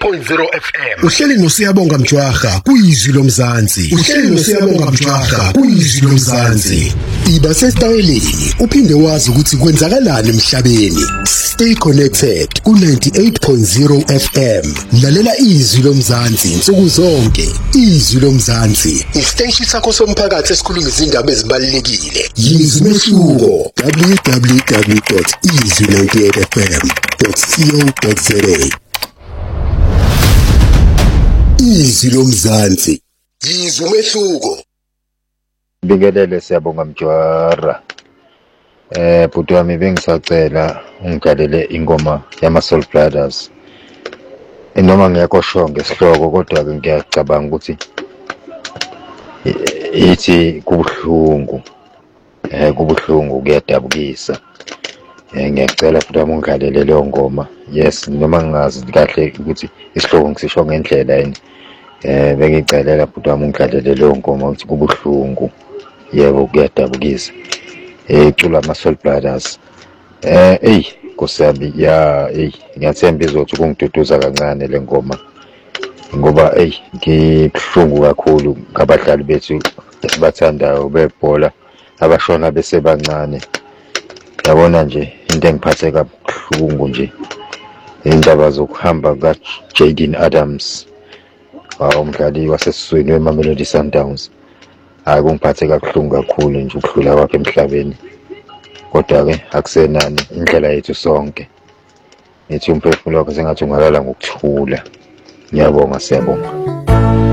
98.0 FM. Uhleli noSiyabonga Mjwaha kuyizwi lomzansi. Uhleli noSiyabonga Mjwaha kuyizwi lomzansi. Iba sesitayeleni uphinde wazi ukuthi kwenzakalani emhlabeni. Stay connected ku 98.0 FM. Lalela izwi lomzansi insuku zonke. Izwi lomzansi. Isiteshi sakho somphakathi esikhuluma izindaba ezibalulekile. Yizwi mehluko. www.izwi98fm.co.za. Izwi lomzansi. Yizwi mehluko. Bingelele Siyabonga Mjwara. Bhuti wami bengisacela ungigalele ingoma yama Soul Brothers. Noma ngiyakho sho ngesihloko kodwa ke ngiyacabanga ukuthi ithi kubuhlungu. Kubuhlungu kuyadabukisa. Ngiyacela futhi ungigalele leyo ngoma. Yes, noma ngingazi kahle ukuthi isihloko ngisisho ngendlela yini. Bengicelela futhi ungigalele leyo ngoma ukuthi kubuhlungu. Yebo kuyadabukisa. Icula ama Soul Brothers. Nkosiyami ngiyathemba izothi kungiduduza kancane le ngoma. Ngoba ngibhlungu kakhulu ngabadlali bethu esibathandayo bebhola abashona besebancane. Yabona nje into engiphathe kabuhlungu nje. Indaba zokuhamba kaJaden Adams. Umdlali wasesizweni weMamelodi Sundowns. Kungiphathe kabuhlungu kakhulu nje ukudlula kwakhe emhlabeni. Kodwa ke akusenani indlela yethu sonke. Nithi umphefumulo wakhe sengathi ungalala ngokuthula. Ngiyabonga Siyabonga.